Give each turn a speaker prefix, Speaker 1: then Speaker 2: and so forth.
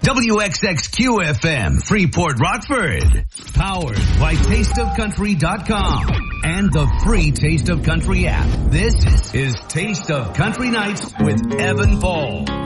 Speaker 1: WXXQ-FM, Freeport, Rockford. Powered by TasteOfCountry.com and the free Taste of Country app. This is Taste of Country Nights with Evan Paul.